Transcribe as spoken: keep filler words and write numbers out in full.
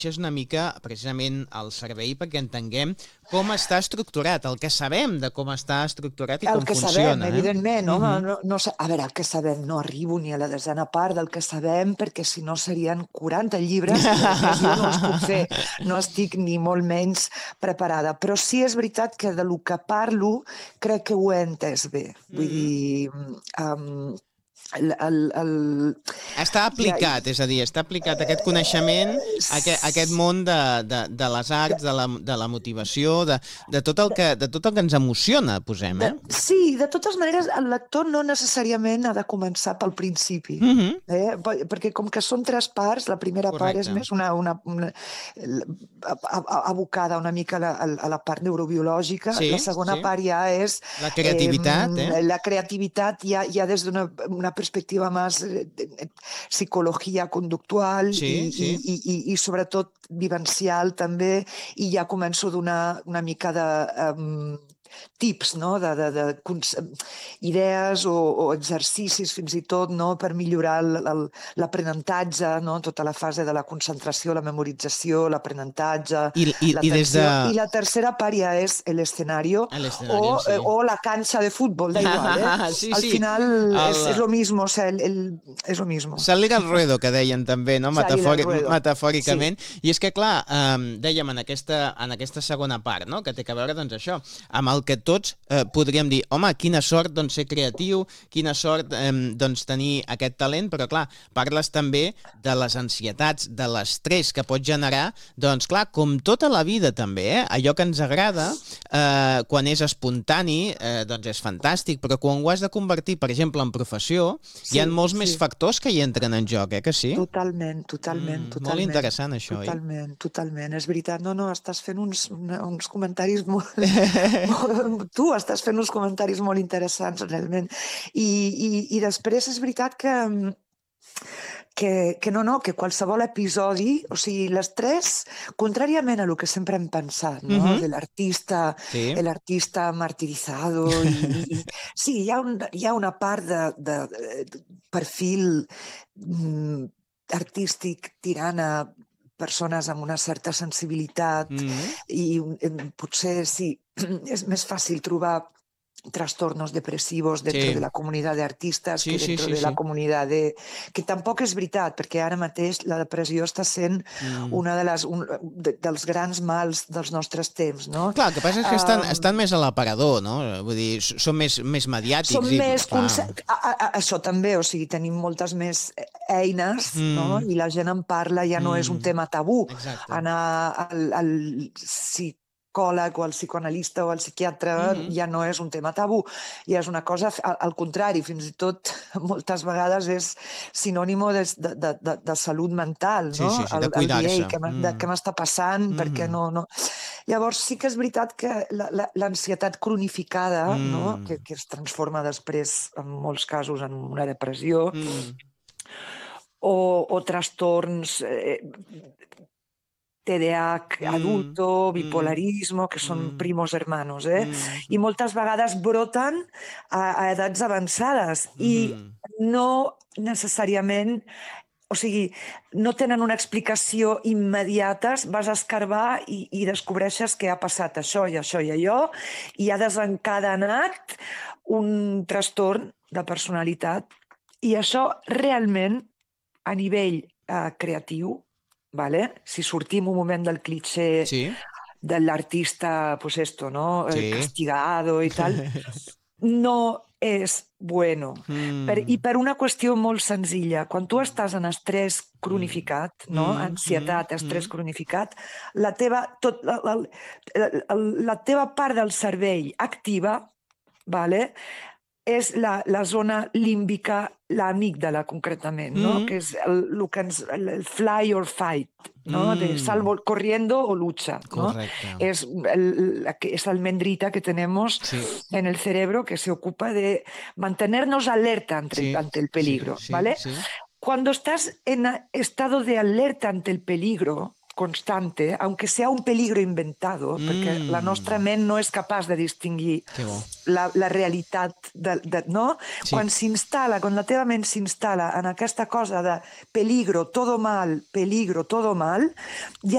és una mica, precisament, el cervell perquè entenguem com està estructurat, el que sabem de com està estructurat i el com que funciona. sabem, evidentment. Eh? Home, Uh-huh. no, no, a veure, el que sabem, no arribo ni a la desena part del que sabem, perquè si no serien quaranta llibres, i a més jo no els puc fer, no estic ni molt menys preparada. Però sí és veritat que de lo que parlo crec que ho he entès bé. Vull uh-huh. dir... Um, El, el, el... Està aplicat, és a dir, està aplicat aquest coneixement, aquest, aquest món de, de, de les arts, de la, de la motivació, de, de, tot el que, de tot el que ens emociona, posem, eh? De, sí, de totes maneres, el lector no necessàriament ha de començar pel principi, uh-huh. eh? perquè com que són tres parts, la primera Correcte. part és més una, una, una abocada una mica a la, a la part neurobiològica, sí, la segona sí. part ja és... La creativitat, eh? eh? La creativitat ja, ja des d'una una perspectiva més eh, psicologia conductual sí, i, sí. I, i, i sobretot vivencial també, i ja començo a donar una mica de um, tips, no? de, de, de, de idees o, o exercicis fins i tot, no? per millorar l'aprenentatge, no? tota la fase de la concentració, la memorització, l'aprenentatge, l'atenció. I, de... I la tercera part ja és l'escenari o, sí. eh, o la cancha de futbol, da igual, eh? sí, Al sí. final el... és, és lo mismo, o sea, el, el, és lo mismo. Salir al ruedo, que deien també, no? Metafòric, metafòricament. Sí. I és que, clar, um, dèiem en aquesta, en aquesta segona part, no? que té a veure, doncs, això, amb el que tots eh, podríem dir, home, quina sort doncs, ser creatiu, quina sort eh, doncs, tenir aquest talent, però clar, parles també de les ansietats, de l'estrès que pot generar, doncs clar, com tota la vida també, eh? allò que ens agrada, eh, quan és espontani, eh, doncs és fantàstic, però quan ho has de convertir, per exemple, en professió, sí, hi ha molts sí. més factors que hi entren en joc, eh, que sí? Totalment, totalment, mm, totalment. Molt interessant, això, totalment, oi? Totalment, totalment, és veritat. No, no, estàs fent uns, uns comentaris molt... tu estàs fent uns comentaris molt interessants, realment. I, i, i després és veritat que, que, que no, no, que qualsevol episodi, o sigui, l'estrès, contràriament a lo que sempre hem pensat, no? Uh-huh. De l'artista, sí. l'artista martirizado, i, i, i sí, hi ha, un, hi ha una part de, de, de perfil mm, artístic tirant a persones amb una certa sensibilitat mm-hmm. i potser sí, és més fàcil trobar trastornos depresivos dentro sí. de la comunitat d'artistes sí, que dentro sí, sí, de la sí. comunitat de... Que tampoc és veritat, perquè ara mateix la depressió està sent mm. una de les, un, de, dels grans mals dels nostres temps, no? Clar, el que passa és que estan, um, estan més a l'aparador, no? Vull dir, són més, més mediàtics. Són i, més... Conce... A, a, a, això també, o sigui, tenim moltes més eines, mm. no? I la gent en parla, ja no mm. és un tema tabú. Exacte. Anar al... al sí, psicòleg o el psicoanalista o el psiquiatre mm-hmm. ja no és un tema tabú, ja és una cosa, al, al contrari, fins i tot moltes vegades és sinònimo de, de, de, de salut mental, sí, no? Sí, sí, de cuidar-se. Què mm. m'està passant, mm-hmm. perquè no, no... Llavors sí que és veritat que l'ansietat cronificada, mm. no? que, que es transforma després, en molts casos, en una depressió, mm. o, o trastorns... Eh, T D A H adulto, mm, bipolarismo, que són mm, primos hermanos, eh? Mm. I moltes vegades broten a, a edats avançades mm. i no necessàriament, o sigui, no tenen una explicació immediata, vas a escarbar i, i descobreixes que ha passat això i això i allò, i ha desencadenat un trastorn de personalitat. I això realment, a nivell eh, creatiu, vale? Si sortim un moment del cliché sí. de l'artista, pues esto, ¿no? Sí. Castigado i tal, no és bueno. Mm. Per, I per una qüestió molt senzilla. Quan tu estàs en estrès cronificat, mm. no? Ansietat, estrès mm. cronificat, la teva, tot, la, la, la, la teva part del cervell activa, vale? És la, la zona límbica, l'amígdala, concretament, no? Mm. que és el, el, que ens, el fly or fight, no? Mm. de salvo corriendo o lucha. ¿no? Es, el, es la almendrita que tenemos sí. en el cerebro que se ocupa de mantenernos alerta ante, sí. ante el peligro. Sí, sí, ¿vale? Sí. Cuando estás en estado de alerta ante el peligro constante, aunque sea un peligro inventado, mm. perquè la nostra ment no és capaç de distingir la, la realitat, de, de, no? Sí. Quan s'instal·la, quan la teva ment s'instal·la en aquesta cosa de peligro, todo mal, peligro, todo mal, ja